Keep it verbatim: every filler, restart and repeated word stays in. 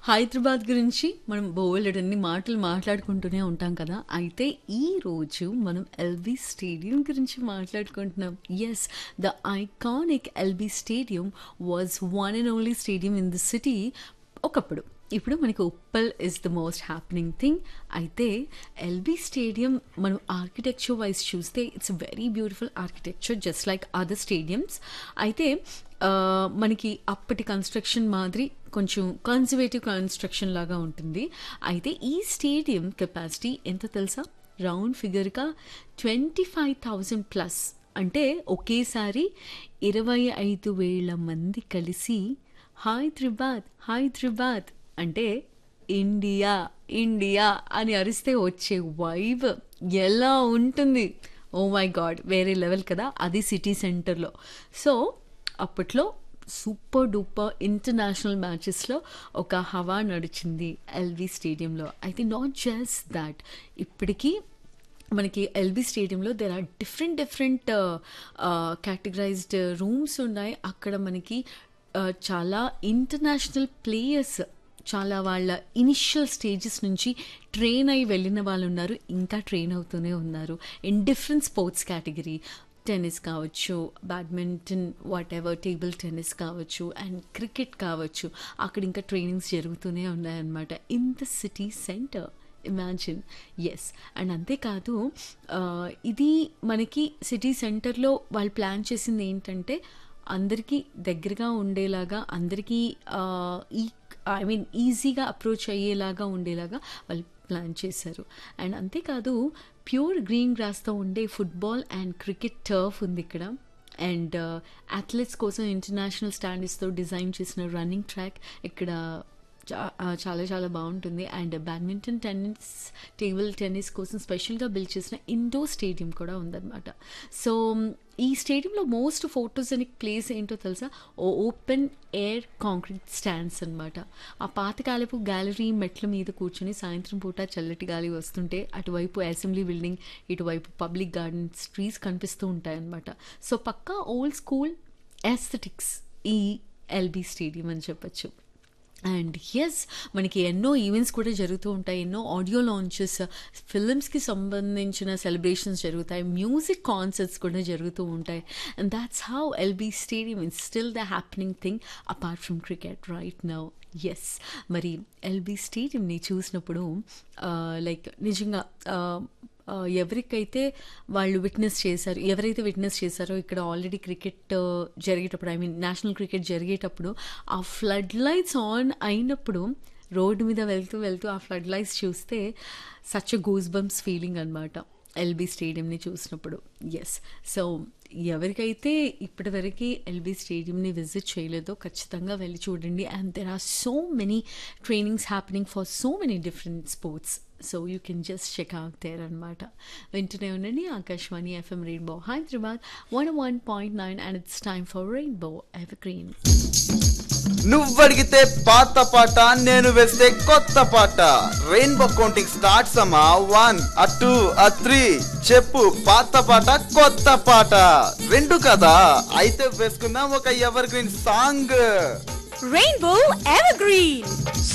హైదరాబాద్ గురించి మనం బోలెడన్ని మాటలు మాట్లాడుకుంటూనే ఉంటాం కదా. అయితే ఈరోజు మనం ఎల్బీ స్టేడియం గురించి మాట్లాడుకుంటున్నాం. Yes, the iconic LB stadium was one and only stadium in the city ఒకప్పుడు. ఇప్పుడు మనకి Uppal is the most happening thing. అయితే ఎల్బీ స్టేడియం మనం ఆర్కిటెక్చర్ వైజ్ చూస్తే it's very beautiful architecture just like other stadiums. అయితే మనకి అప్పటి కన్స్ట్రక్షన్ మాదిరి కొంచెం కన్జర్వేటివ్ కన్స్ట్రక్షన్ లాగా ఉంటుంది. అయితే ఈ స్టేడియం కెపాసిటీ ఎంత తెలుసా? Round ఫిగర్గా twenty five thousand plus, అంటే ఒకేసారి ఇరవై ఐదు వేల మంది కలిసి హైదరాబాద్ హైదరాబాద్ అంటే ఇండియా ఇండియా అని అరిస్తే వచ్చే వైబ్ ఎలా ఉంటుంది! ఓ మై గాడ్, వేరే లెవెల్ కదా. అది సిటీ సెంటర్లో. సో అప్పట్లో సూపర్ డూపర్ ఇంటర్నేషనల్ మ్యాచెస్లో ఒక హవా నడిచింది ఎల్బీ స్టేడియంలో. అయితే నాట్ జస్ట్ దాట్, ఇప్పటికీ మనకి ఎల్బీ స్టేడియంలో there are different different categorised rooms ఉన్నాయి. అక్కడ మనకి చాలా ఇంటర్నేషనల్ ప్లేయర్స్, చాలా వాళ్ళ ఇనిషియల్ స్టేజెస్ నుంచి ట్రైన్ అయి వెళ్ళిన వాళ్ళు ఉన్నారు, ఇంకా ట్రైన్ అవుతూనే ఉన్నారు in different sports category. Tennis కావచ్చు, badminton, what ever, table tennis కావచ్చు, అండ్ క్రికెట్ కావచ్చు. అక్కడ ఇంకా ట్రైనింగ్స్ జరుగుతూనే ఉన్నాయన్నమాట in the city centre. Imagine. Yes, and అంతేకాదు ఇది మనకి సిటీ సెంటర్లో వాళ్ళు ప్లాన్ చేసింది ఏంటంటే అందరికీ దగ్గరగా ఉండేలాగా, అందరికీ ఈ ఐ మీన్ ఈజీగా అప్రోచ్ అయ్యేలాగా ఉండేలాగా వాళ్ళు ప్లాన్ చేశారు. అండ్ అంతేకాదు ప్యూర్ గ్రీన్ గ్రాస్తో ఉండే ఫుట్బాల్ అండ్ క్రికెట్ టర్ఫ్ ఉంది ఇక్కడ. అండ్ అథ్లెట్స్ కోసం ఇంటర్నేషనల్ స్టాండర్డ్స్తో డిజైన్ చేసిన రన్నింగ్ ట్రాక్ ఇక్కడ చాలా చాలా బాగుంటుంది. And badminton, tennis, table tennis కోసం స్పెషల్గా బిల్డ్ చేసిన ఇండోర్ స్టేడియం కూడా ఉందన్నమాట. సో ఈ స్టేడియంలో మోస్ట్ ఫోటోజెనిక్ ప్లేస్ ఏంటో తెలుసా? ఓ ఓపెన్ ఎయిర్ కాంక్రీట్ స్టాండ్స్ అనమాట. ఆ పాతకాలపు గ్యాలరీ మెట్ల మీద కూర్చొని సాయంత్రం పూట చల్లటి గాలి వస్తుంటే అటువైపు అసెంబ్లీ బిల్డింగ్, ఇటువైపు పబ్లిక్ గార్డెన్స్, ట్రీస్ కనిపిస్తూ ఉంటాయన్నమాట. సో పక్కా ఓల్డ్ స్కూల్ ఎస్థెటిక్స్ ఈ ఎల్బీ స్టేడియం అని చెప్పచ్చు. అండ్ ఎస్, మనకి ఎన్నో ఈవెంట్స్ కూడా జరుగుతూ ఉంటాయి, ఎన్నో ఆడియో లాంచెస్, ఫిల్మ్స్కి సంబంధించిన సెలబ్రేషన్స్ జరుగుతాయి, మ్యూజిక్ కాన్సర్ట్స్ కూడా జరుగుతూ ఉంటాయి. And that's how LB stadium is still the happening thing apart from cricket right now. Yes, మరి ఎల్బీ స్టేడియంని చూసినప్పుడు లైక్ నిజంగా ఎవరికైతే వాళ్ళు విట్నెస్ చేశారు, ఎవరైతే విట్నెస్ చేశారో ఇక్కడ ఆల్రెడీ క్రికెట్ జరిగేటప్పుడు, ఐ మీన్ నేషనల్ క్రికెట్ జరిగేటప్పుడు ఆ ఫ్లడ్ లైట్స్ ఆన్ అయినప్పుడు రోడ్డు మీద వెళ్తూ వెళ్తూ ఆ ఫ్లడ్ లైట్స్ చూస్తే such a goose bumps feeling అనమాట ఎల్బీ స్టేడియంని చూసినప్పుడు. ఎస్, సో ఎవరికైతే ఇప్పటివరకు ఎల్బీ స్టేడియంని విజిట్ చేయలేదో ఖచ్చితంగా వెళ్ళి చూడండి. And there are so many trainings happening for so many different sports. So you can just check out there అనమాట. వింటూనే ఉండండి Akashvani FM rainbow Hyderabad one one point nine and it's time for rainbow ever green. నువ్వడిగితే పాత పాట, నేను వేస్తే కొత్త పాట. Rainbow counting starts అమ్మా. వన్ అ టూ అ త్రీ. చెప్పు పాత పాట కొత్త పాట రెండు కదా. అయితే వేసుకుందాం ఒక ever green song. Rainbow ever green.